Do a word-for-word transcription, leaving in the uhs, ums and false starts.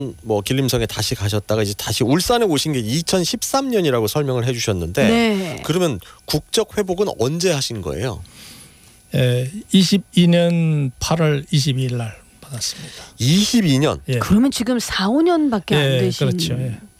뭐 길림성에 다시 가셨다가 이제 다시 울산에 오신 게 이천십삼 년이라고 설명을 해주셨는데 네. 그러면 국적 회복은 언제 하신 거예요? 예, 이십이 년 팔월 이십이 일 날 받았습니다. 이십이 년. 예. 그러면 지금 사, 오 년밖에 안 예, 되신. 그렇죠. 예.